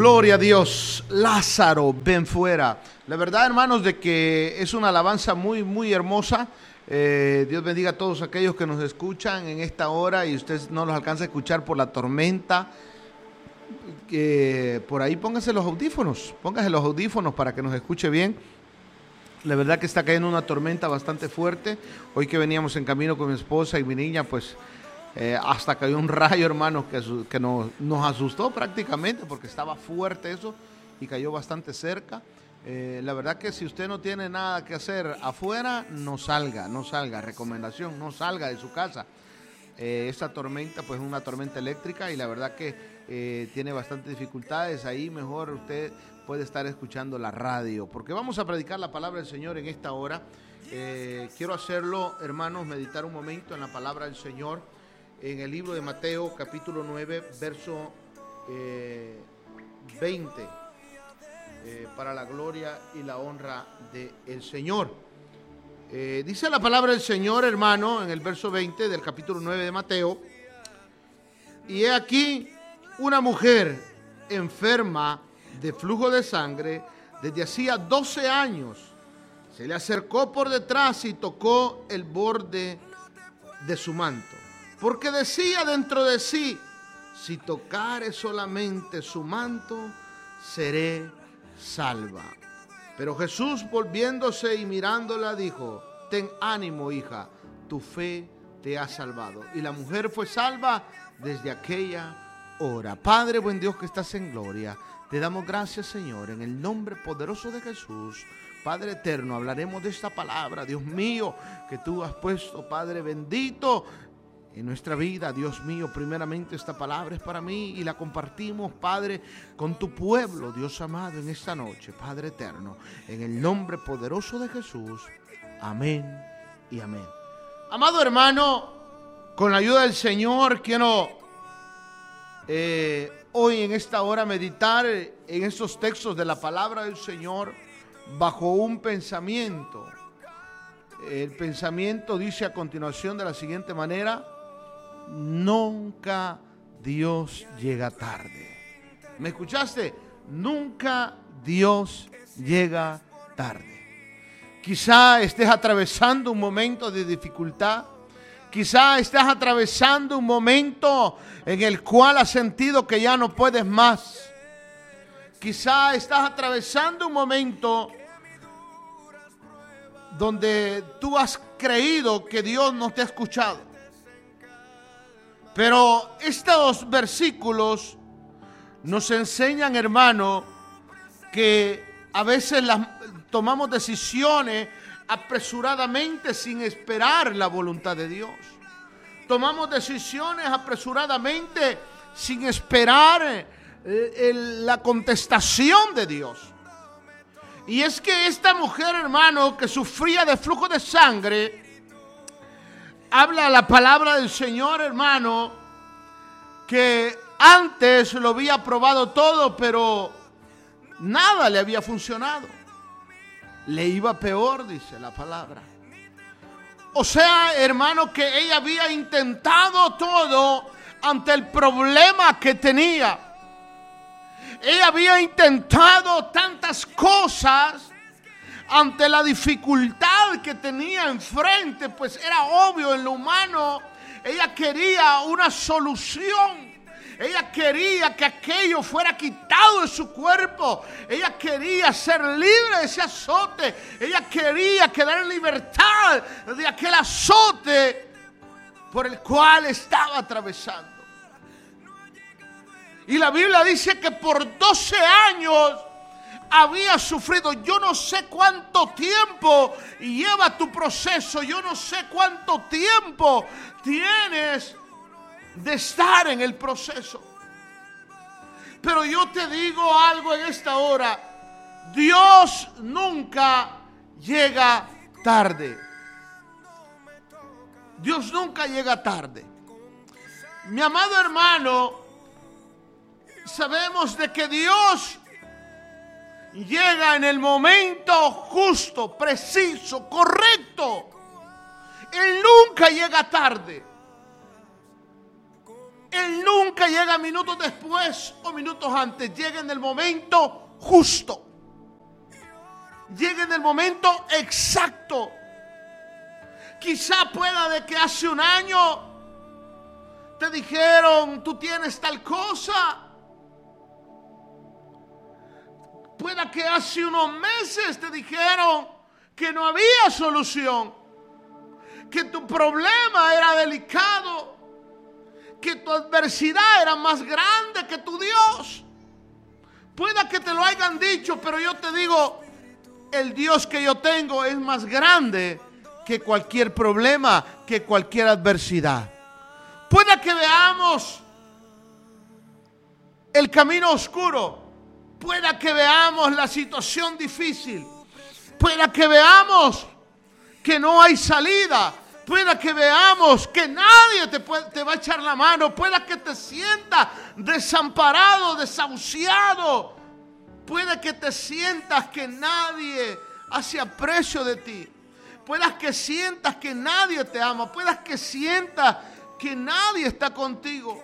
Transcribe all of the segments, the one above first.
Gloria a Dios. Lázaro, ven fuera. La verdad, hermanos, de que es una alabanza muy, muy hermosa. Dios bendiga a todos aquellos que nos escuchan en esta hora y usted no los alcanza a escuchar por la tormenta. Por ahí póngase los audífonos para que nos escuche bien. La verdad que está cayendo una tormenta bastante fuerte. Hoy que veníamos en camino con mi esposa y mi niña, pues hasta cayó un rayo, hermanos, que nos asustó prácticamente porque estaba fuerte eso y cayó bastante cerca. La verdad que si usted no tiene nada que hacer afuera, no salga, recomendación, no salga de su casa. Esta tormenta pues es una tormenta eléctrica y la verdad que tiene bastantes dificultades. Ahí mejor usted puede estar escuchando la radio, porque vamos a predicar la palabra del Señor en esta hora. Quiero hacerlo, hermanos, meditar un momento en la palabra del Señor en el libro de Mateo, capítulo 9, verso 20, para la gloria y la honra del Señor. Dice la palabra del Señor, hermano, en el verso 20 del capítulo 9 de Mateo: y he aquí una mujer enferma de flujo de sangre desde hacía 12 años. Se le acercó por detrás y tocó el borde de su manto, porque decía dentro de sí: si tocare solamente su manto, seré salva. Pero Jesús, volviéndose y mirándola, dijo: ten ánimo, hija, tu fe te ha salvado. Y la mujer fue salva desde aquella hora. Padre, buen Dios que estás en gloria, te damos gracias, Señor, en el nombre poderoso de Jesús. Padre eterno, hablaremos de esta palabra, Dios mío, que tú has puesto, Padre bendito, en nuestra vida. Dios mío, primeramente esta palabra es para mí y la compartimos, Padre, con tu pueblo, Dios amado, en esta noche, Padre eterno, en el nombre poderoso de Jesús. Amén y amén. Amado hermano, con la ayuda del Señor, quiero hoy en esta hora meditar en estos textos de la palabra del Señor bajo un pensamiento. El pensamiento dice a continuación de la siguiente manera: nunca Dios llega tarde. ¿Me escuchaste? Nunca Dios llega tarde. Quizá estés atravesando un momento de dificultad. Quizá estás atravesando un momento en el cual has sentido que ya no puedes más. Quizá estás atravesando un momento donde tú has creído que Dios no te ha escuchado. Pero estos versículos nos enseñan, hermano, que a veces tomamos decisiones apresuradamente sin esperar la voluntad de Dios. Tomamos decisiones apresuradamente sin esperar la contestación de Dios. Y es que esta mujer, hermano, que sufría de flujo de sangre, habla la palabra del Señor, hermano, que antes lo había probado todo, pero nada le había funcionado. Le iba peor, dice la palabra. O sea, hermano, que ella había intentado todo ante el problema que tenía. Ella había intentado tantas cosas ante la dificultad que tenía enfrente, pues era obvio en lo humano. Ella quería una solución. Ella quería que aquello fuera quitado de su cuerpo. Ella quería ser libre de ese azote. Ella quería quedar en libertad de aquel azote por el cual estaba atravesando. Y la Biblia dice que por 12 años había sufrido. Yo no sé cuánto tiempo lleva tu proceso. Yo no sé cuánto tiempo tienes de estar en el proceso. Pero yo te digo algo en esta hora: Dios nunca llega tarde. Dios nunca llega tarde. Mi amado hermano, sabemos de que Dios llega en el momento justo, preciso, correcto. Él nunca llega tarde. Él nunca llega minutos después o minutos antes. Llega en el momento justo. Llega en el momento exacto. Quizá pueda de que hace un año te dijeron, tú tienes tal cosa. Pueda que hace unos meses te dijeron que no había solución, que tu problema era delicado, que tu adversidad era más grande que tu Dios. Pueda que te lo hayan dicho, pero yo te digo, el Dios que yo tengo es más grande que cualquier problema, que cualquier adversidad. Pueda que veamos el camino oscuro, pueda que veamos la situación difícil, pueda que veamos que no hay salida, pueda que veamos que nadie te va a echar la mano, pueda que te sientas desamparado, desahuciado, pueda que te sientas que nadie hace aprecio de ti, puedas que sientas que nadie te ama, puedas que sientas que nadie está contigo.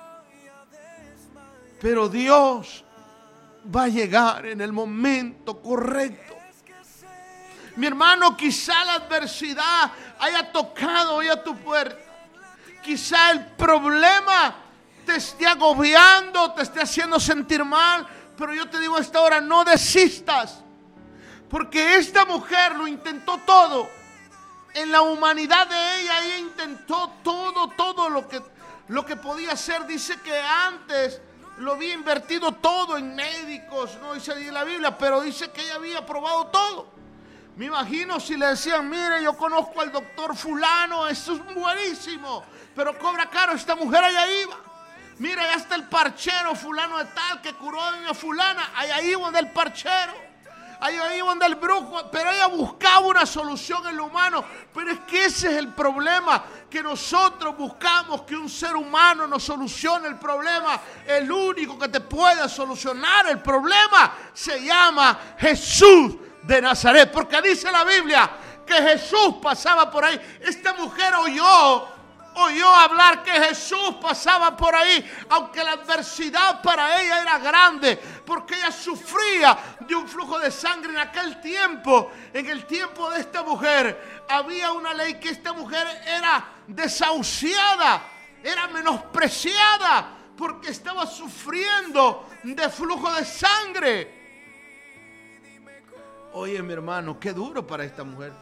Pero Dios va a llegar en el momento correcto. Mi hermano, quizá la adversidad haya tocado hoy a tu puerta. Quizá el problema te esté agobiando, te esté haciendo sentir mal. Pero yo te digo a esta hora, no desistas. Porque esta mujer lo intentó todo. En la humanidad de ella intentó todo lo que podía hacer. Dice que antes lo había invertido todo en médicos, no dice ahí en la Biblia, pero dice que ella había probado todo. Me imagino si le decían, mire, yo conozco al doctor fulano, eso es buenísimo, pero cobra caro. Esta mujer allá iba. Mira, allá está el parchero fulano de tal que curó a doña fulana. Allá iba donde el parchero. Ahí iba donde el brujo, pero ella buscaba una solución en lo humano. Pero es que ese es el problema, que nosotros buscamos que un ser humano nos solucione el problema. El único que te puede solucionar el problema se llama Jesús de Nazaret. Porque dice la Biblia que Jesús pasaba por ahí. Esta mujer oyó hablar que Jesús pasaba por ahí, aunque la adversidad para ella era grande, porque ella sufría de un flujo de sangre en aquel tiempo. En el tiempo de esta mujer había una ley que esta mujer era desahuciada, era menospreciada, porque estaba sufriendo de flujo de sangre. Oye, mi hermano, qué duro para esta mujer.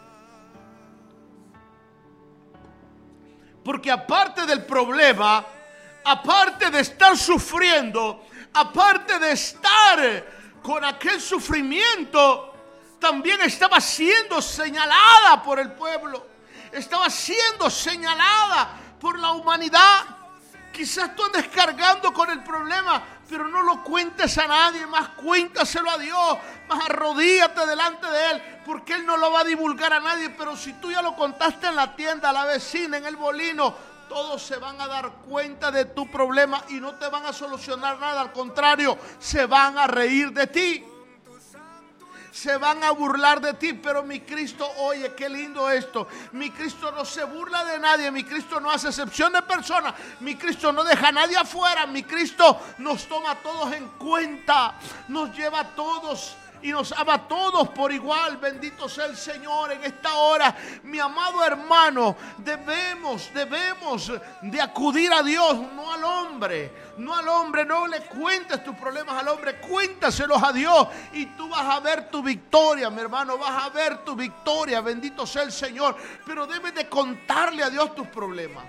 Porque aparte del problema, aparte de estar sufriendo, aparte de estar con aquel sufrimiento, también estaba siendo señalada por el pueblo. Estaba siendo señalada por la humanidad. Quizás tú andes cargando con el problema, pero no lo cuentes a nadie más, cuéntaselo a Dios, más arrodíllate delante de Él, porque Él no lo va a divulgar a nadie. Pero si tú ya lo contaste en la tienda, a la vecina, en el molino, todos se van a dar cuenta de tu problema y no te van a solucionar nada, al contrario, se van a reír de ti. Se van a burlar de ti, pero mi Cristo, oye, qué lindo esto. Mi Cristo no se burla de nadie, mi Cristo no hace excepción de personas, mi Cristo no deja a nadie afuera, mi Cristo nos toma a todos en cuenta, nos lleva a todos y nos ama a todos por igual. Bendito sea el Señor en esta hora. Mi amado hermano, debemos de acudir a Dios, no al hombre. No le cuentes tus problemas al hombre, cuéntaselos a Dios y tú vas a ver tu victoria, mi hermano, vas a ver tu victoria. Bendito sea el Señor, pero debes de contarle a Dios tus problemas.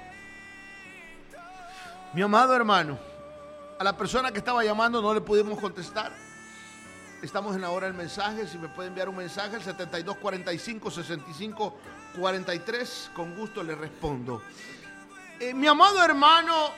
Mi amado hermano, a la persona que estaba llamando no le pudimos contestar. Estamos en la hora del mensaje. Si me puede enviar un mensaje al 7245-6543, con gusto le respondo. Mi amado hermano,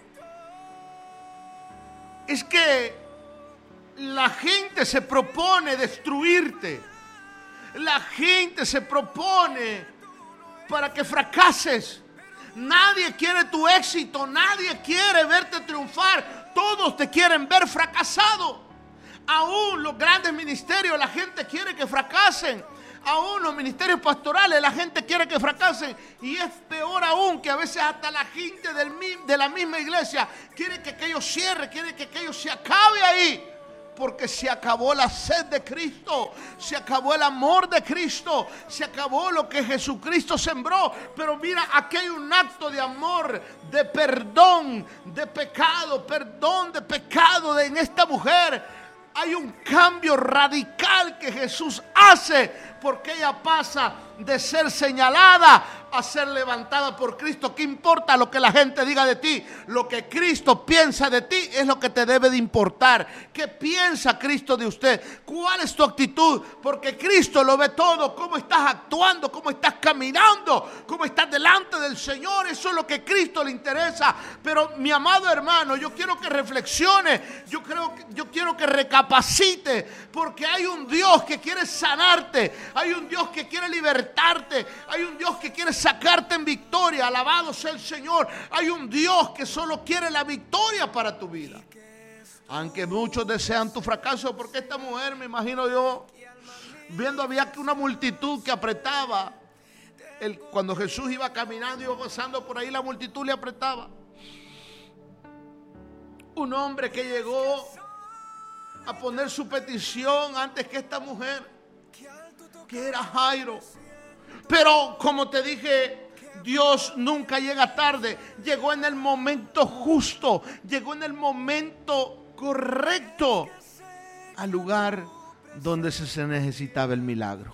es que la gente se propone destruirte. La gente se propone para que fracases. Nadie quiere tu éxito, nadie quiere verte triunfar. Todos te quieren ver fracasado. Aún los grandes ministerios, la gente quiere que fracasen. Aún los ministerios pastorales, la gente quiere que fracasen. Y es peor aún que a veces hasta la gente de la misma iglesia quiere que aquello cierre, quiere que aquello se acabe ahí. Porque se acabó la sed de Cristo, se acabó el amor de Cristo, se acabó lo que Jesucristo sembró. Pero mira, aquí hay un acto de amor, de perdón, de pecado, en esta mujer. Hay un cambio radical que Jesús hace, porque ella pasa de ser señalada a ser levantada por Cristo. ¿Qué importa lo que la gente diga de ti? Lo que Cristo piensa de ti es lo que te debe de importar. ¿Qué piensa Cristo de usted? ¿Cuál es tu actitud? Porque Cristo lo ve todo. ¿Cómo estás actuando? ¿Cómo estás caminando? ¿Cómo estás delante del Señor? Eso es lo que a Cristo le interesa. Pero mi amado hermano, yo quiero que reflexione. Yo quiero que recapacite. Porque hay un Dios que quiere sanarte. Hay un Dios que quiere libertarte. Hay un Dios que quiere sacarte en victoria. Alabado sea el Señor. Hay un Dios que solo quiere la victoria para tu vida. Aunque muchos desean tu fracaso, porque esta mujer, me imagino yo, viendo había una multitud que apretaba. Cuando Jesús iba caminando, iba pasando por ahí, la multitud le apretaba. Un hombre que llegó a poner su petición antes que esta mujer, que era Jairo. Pero como te dije, Dios nunca llega tarde. Llegó en el momento justo, llegó en el momento correcto al lugar donde se necesitaba el milagro.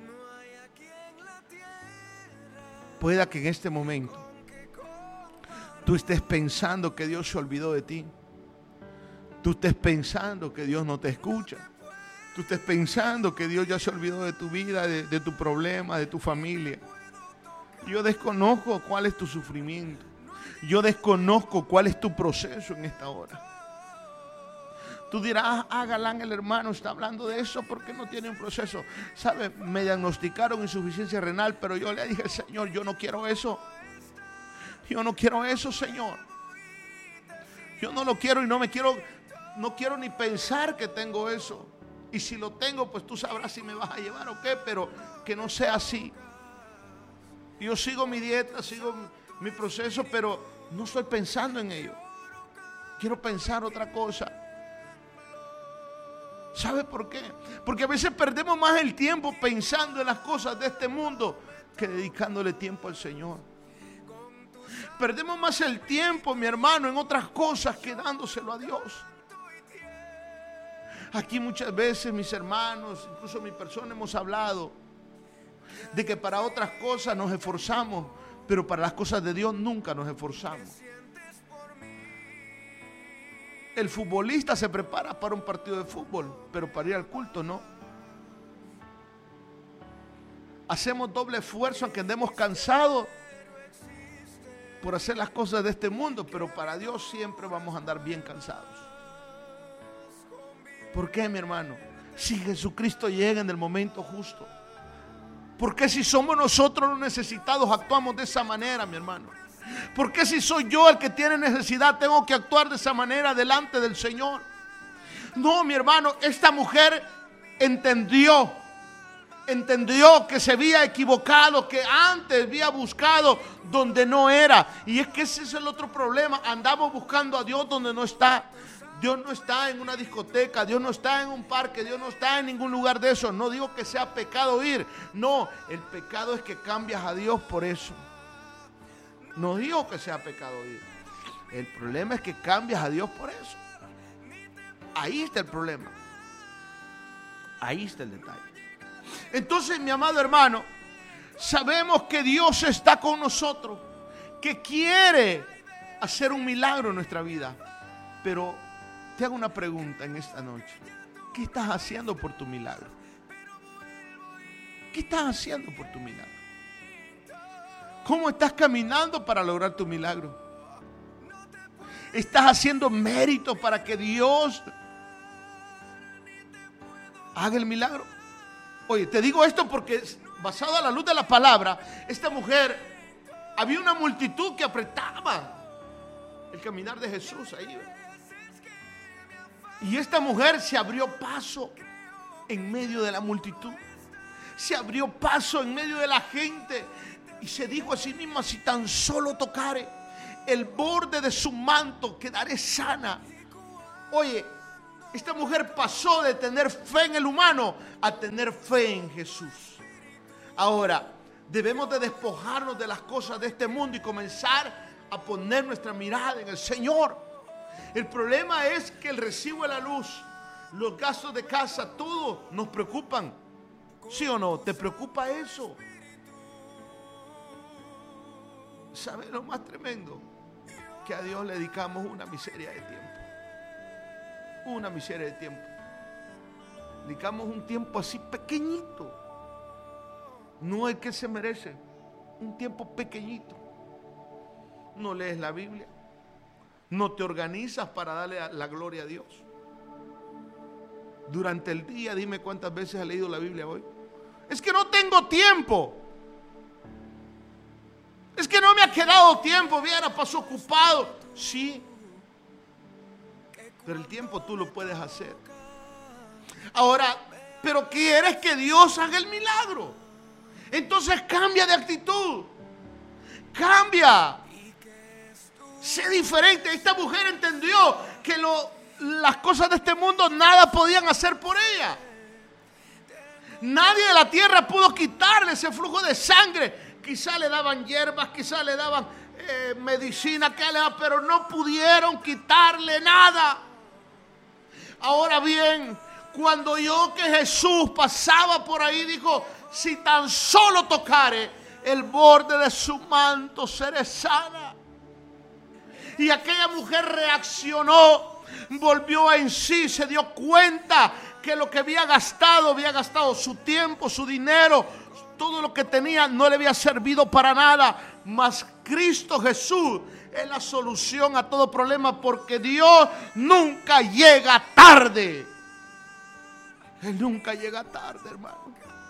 Pueda que en este momento tú estés pensando que Dios se olvidó de ti. Tú estés pensando que Dios no te escucha. Tú estés pensando que Dios ya se olvidó de tu vida, de tu problema, de tu familia. Yo desconozco cuál es tu sufrimiento. Yo desconozco cuál es tu proceso en esta hora. Tú dirás, Galán, el hermano está hablando de eso porque no tiene un proceso. ¿Sabe? Me diagnosticaron insuficiencia renal, pero yo le dije al Señor, yo no quiero eso. Yo no quiero eso, Señor. Yo no lo quiero y no quiero ni pensar que tengo eso. Y si lo tengo, pues tú sabrás si me vas a llevar o qué, pero que no sea así. Yo sigo mi dieta, sigo mi proceso, pero no estoy pensando en ello. Quiero pensar otra cosa. ¿Sabe por qué? Porque a veces perdemos más el tiempo pensando en las cosas de este mundo que dedicándole tiempo al Señor. Perdemos más el tiempo, mi hermano, en otras cosas que dándoselo a Dios. Aquí muchas veces mis hermanos, incluso mi persona, hemos hablado de que para otras cosas nos esforzamos, pero para las cosas de Dios nunca nos esforzamos. El futbolista se prepara para un partido de fútbol, pero para ir al culto no. Hacemos doble esfuerzo aunque andemos cansados por hacer las cosas de este mundo, pero para Dios siempre vamos a andar bien cansados. ¿Por qué, mi hermano? Si Jesucristo llega en el momento justo. ¿Por qué si somos nosotros los necesitados actuamos de esa manera, mi hermano? ¿Por qué si soy yo el que tiene necesidad tengo que actuar de esa manera delante del Señor? No, mi hermano, esta mujer entendió que se había equivocado, que antes había buscado donde no era. Y es que ese es el otro problema, andamos buscando a Dios donde no está. Dios no está en una discoteca, Dios no está en un parque, Dios no está en ningún lugar de eso. No digo que sea pecado ir, no, el pecado es que cambias a Dios por eso. No digo que sea pecado ir, el problema es que cambias a Dios por eso. Ahí está el problema, ahí está el detalle. Entonces, mi amado hermano, sabemos que Dios está con nosotros, que quiere hacer un milagro en nuestra vida, pero te hago una pregunta en esta noche. ¿Qué estás haciendo por tu milagro? ¿Qué estás haciendo por tu milagro? ¿Cómo estás caminando para lograr tu milagro? ¿Estás haciendo mérito para que Dios haga el milagro? Oye, te digo esto porque basado a la luz de la palabra, esta mujer, había una multitud que apretaba el caminar de Jesús ahí. Y esta mujer se abrió paso en medio de la multitud. se abrió paso en medio de la gente y se dijo a sí misma: si tan solo tocare el borde de su manto, quedaré sana. Oye, esta mujer pasó de tener fe en el humano a tener fe en Jesús. Ahora, debemos de despojarnos de las cosas de este mundo y comenzar a poner nuestra mirada en el Señor. El problema es que el recibo de la luz, los gastos de casa, todo nos preocupan. ¿Sí o no? ¿Te preocupa eso? ¿Sabes lo más tremendo? Que a Dios le dedicamos una miseria de tiempo. Una miseria de tiempo. Dedicamos un tiempo así pequeñito. No es que se merece. Un tiempo pequeñito. No lees la Biblia. No te organizas para darle la gloria a Dios. Durante el día, dime cuántas veces has leído la Biblia hoy. Es que no tengo tiempo. Es que no me ha quedado tiempo. Viera, paso ocupado. Sí. Pero el tiempo tú lo puedes hacer. Ahora, pero quieres que Dios haga el milagro. Entonces cambia de actitud. Cambia. Sé diferente. Esta mujer entendió que las cosas de este mundo nada podían hacer por ella. Nadie de la tierra pudo quitarle ese flujo de sangre. Quizá le daban hierbas, quizá le daban medicina, pero no pudieron quitarle nada. Ahora bien, cuando oyó que Jesús pasaba por ahí, dijo: si tan solo tocare el borde de su manto, seré sana. Y aquella mujer reaccionó, volvió en sí, se dio cuenta que lo que había gastado su tiempo, su dinero, todo lo que tenía no le había servido para nada. Mas Cristo Jesús es la solución a todo problema, porque Dios nunca llega tarde. Él nunca llega tarde, hermano.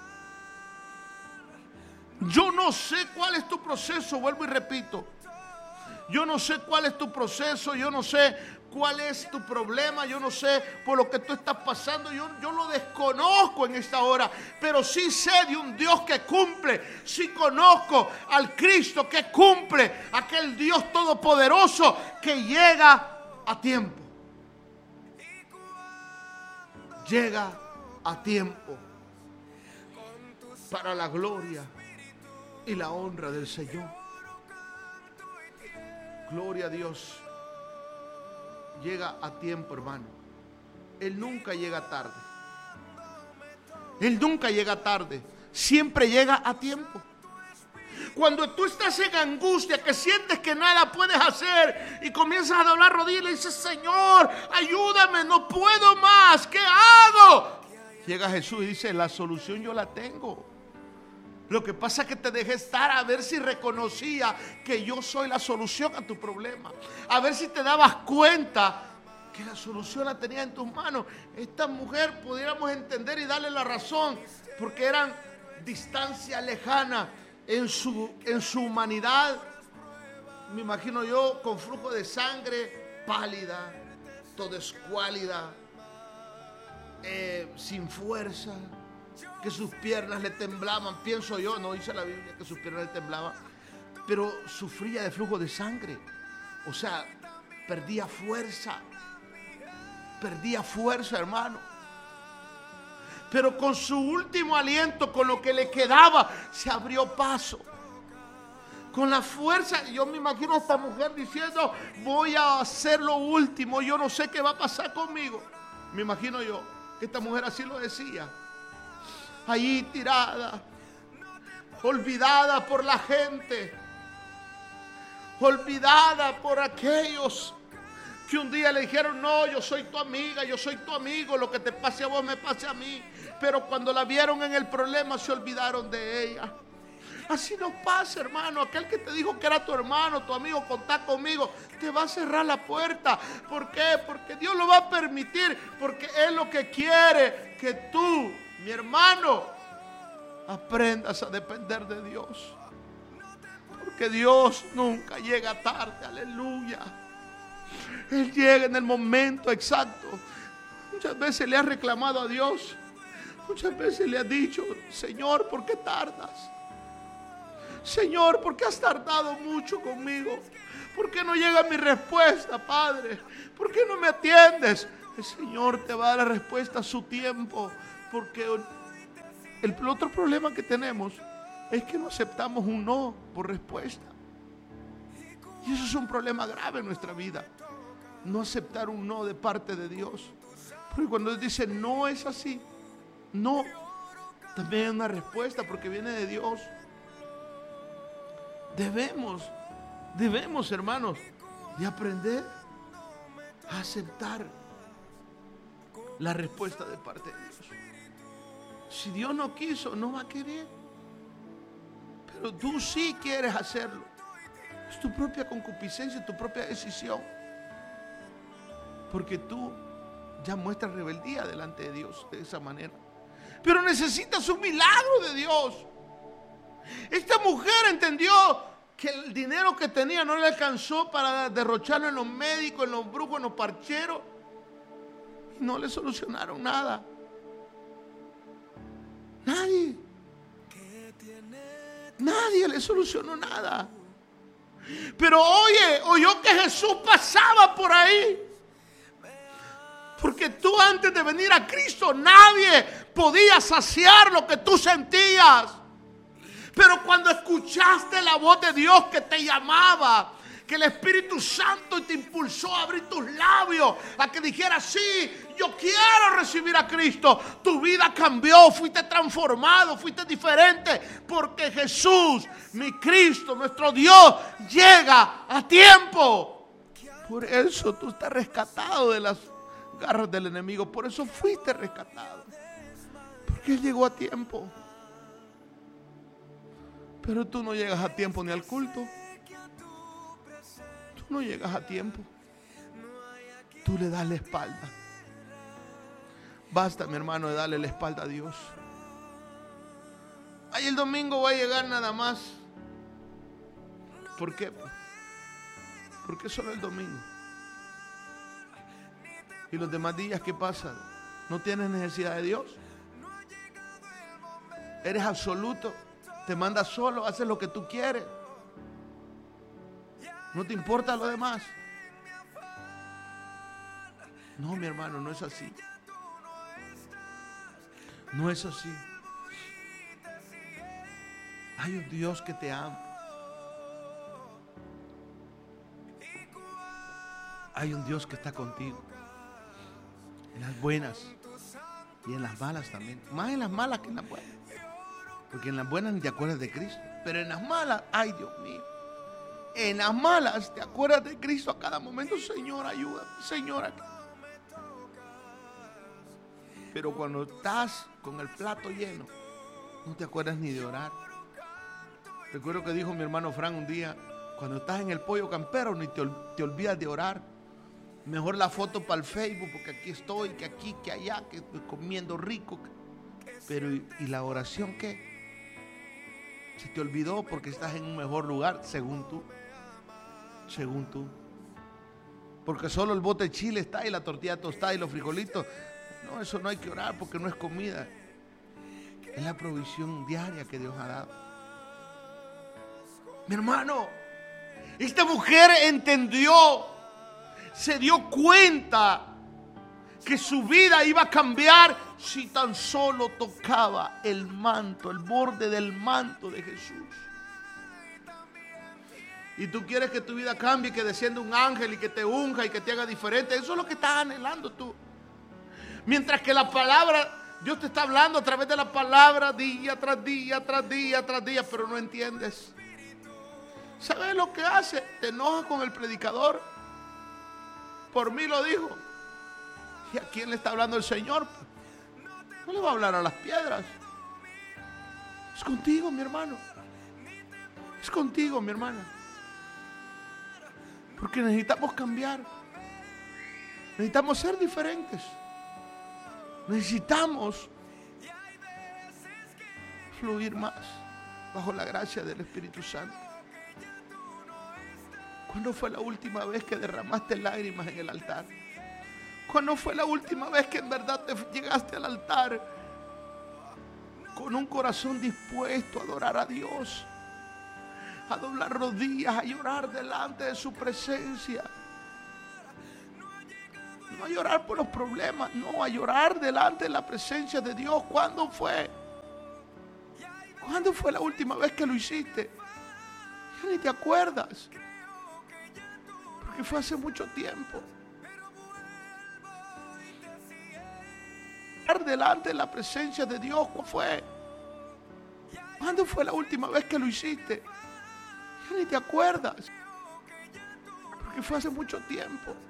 Yo no sé cuál es tu proceso, vuelvo y repito. Yo no sé cuál es tu proceso, yo no sé cuál es tu problema, yo no sé por lo que tú estás pasando, yo lo desconozco en esta hora, pero sí sé de un Dios que cumple, sí conozco al Cristo que cumple, aquel Dios todopoderoso que llega a tiempo. Llega a tiempo para la gloria y la honra del Señor. Gloria a Dios. Llega a tiempo, hermano. Él nunca llega tarde. Él nunca llega tarde. Siempre llega a tiempo. Cuando tú estás en angustia, que sientes que nada puedes hacer y comienzas a doblar rodillas y le dices: Señor, ayúdame, no puedo más, ¿qué hago? Llega Jesús y dice: la solución yo la tengo. Lo que pasa es que te dejé estar a ver si reconocía que yo soy la solución a tu problema. A ver si te dabas cuenta que la solución la tenía en tus manos. Esta mujer pudiéramos entender y darle la razón, porque eran distancia lejana en su humanidad. Me imagino yo con flujo de sangre, pálida, toda escuálida, sin fuerza, que sus piernas le temblaban. Pienso yo, no dice la Biblia que sus piernas le temblaban, pero sufría de flujo de sangre. O sea, perdía fuerza, hermano. Pero con su último aliento, con lo que le quedaba, se abrió paso. Con la fuerza, yo me imagino a esta mujer diciendo: voy a hacer lo último, yo no sé qué va a pasar conmigo. Me imagino yo que esta mujer así lo decía. Allí tirada, olvidada por la gente, olvidada por aquellos que un día le dijeron: no, yo soy tu amiga, yo soy tu amigo, lo que te pase a vos me pase a mí. Pero cuando la vieron en el problema se olvidaron de ella. Así nos pasa, hermano. Aquel que te dijo que era tu hermano, tu amigo, contá conmigo, te va a cerrar la puerta. ¿Por qué? Porque Dios lo va a permitir, porque Él lo que quiere que tú, mi hermano, aprendas a depender de Dios. Porque Dios nunca llega tarde, aleluya. Él llega en el momento exacto. Muchas veces le has reclamado a Dios: Muchas veces le has dicho: Señor, ¿por qué tardas? Señor, ¿por qué has tardado mucho conmigo? ¿Por qué no llega mi respuesta, Padre? ¿Por qué no me atiendes? El Señor te va a dar la respuesta a su tiempo. Porque el otro problema que tenemos es que no aceptamos un no por respuesta. Y eso es un problema grave en nuestra vida. No aceptar un no de parte de Dios. Porque cuando Dios dice no es así, no, también hay una respuesta porque viene de Dios. Debemos, hermanos, de aprender a aceptar la respuesta de parte de Dios. Si Dios no quiso, no va a querer. Pero tú sí quieres hacerlo. Es tu propia concupiscencia, tu propia decisión. Porque tú ya muestras rebeldía delante de Dios de esa manera. Pero necesitas un milagro de Dios. Esta mujer entendió que el dinero que tenía no le alcanzó para derrocharlo en los médicos, en los brujos, en los parcheros. Y no le solucionaron nada. Nadie le solucionó nada. Pero oyó que Jesús pasaba por ahí. Porque tú antes de venir a Cristo nadie podía saciar lo que tú sentías. Pero cuando escuchaste la voz de Dios que te llamaba, que el Espíritu Santo te impulsó a abrir tus labios, a que dijeras: sí, yo quiero recibir a Cristo. Tu vida cambió, fuiste transformado, fuiste diferente. Porque Jesús, mi Cristo, nuestro Dios, llega a tiempo. Por eso tú estás rescatado de las garras del enemigo. Por eso fuiste rescatado. Porque Él llegó a tiempo. Pero tú no llegas a tiempo ni al culto. Tú no llegas a tiempo. Tú le das la espalda. Basta, mi hermano, de darle la espalda a Dios. Ay, el domingo voy a llegar nada más. ¿Por qué? ¿Por qué solo el domingo? ¿Y los demás días qué pasa? ¿No tienes necesidad de Dios? ¿Eres absoluto? ¿Te mandas solo? ¿Haces lo que tú quieres? ¿No te importa lo demás? No, mi hermano, no es así. No es así. Hay un Dios que te ama. Hay un Dios que está contigo. En las buenas y en las malas también. Más en las malas que en las buenas. Porque en las buenas ni te acuerdas de Cristo. Pero en las malas, ay Dios mío. En las malas te acuerdas de Cristo a cada momento. Señor, ayúdame. Señor, aquí. Pero cuando estás con el plato lleno, no te acuerdas ni de orar. Recuerdo que dijo mi hermano Fran un día: cuando estás en el pollo campero ni te olvidas de orar. Mejor la foto para el Facebook, porque aquí estoy, que aquí, que allá, que estoy comiendo rico. Pero ¿y la oración qué? Se te olvidó porque estás en un mejor lugar, según tú. Según tú. Porque solo el bote de chile está y la tortilla tostada y los frijolitos. No, eso no hay que orar porque no es comida. Es la provisión diaria que Dios ha dado. Mi hermano, esta mujer entendió, se dio cuenta que su vida iba a cambiar si tan solo tocaba el manto, el borde del manto de Jesús. Y tú quieres que tu vida cambie, que descienda un ángel y que te unja y que te haga diferente. Eso es lo que estás anhelando tú. Mientras que la palabra, Dios te está hablando a través de la palabra día tras día, tras día, tras día, pero no entiendes. ¿Sabes lo que hace? Te enojas con el predicador. Por mí lo dijo. ¿Y a quién le está hablando el Señor? No le va a hablar a las piedras. Es contigo, mi hermano. Es contigo, mi hermana. Porque necesitamos cambiar. Necesitamos ser diferentes. Necesitamos fluir más bajo la gracia del Espíritu Santo. ¿Cuándo fue la última vez que derramaste lágrimas en el altar? ¿Cuándo fue la última vez que en verdad te llegaste al altar con un corazón dispuesto a adorar a Dios, a doblar rodillas, a llorar delante de su presencia. No a llorar por los problemas, no, a llorar delante de la presencia de Dios. ¿Cuándo fue? ¿Cuándo fue la última vez que lo hiciste? Ya ni te acuerdas, porque fue hace mucho tiempo. Delante de la presencia de Dios, ¿cuándo fue? ¿Cuándo fue la última vez que lo hiciste? Ya ni te acuerdas, porque fue hace mucho tiempo.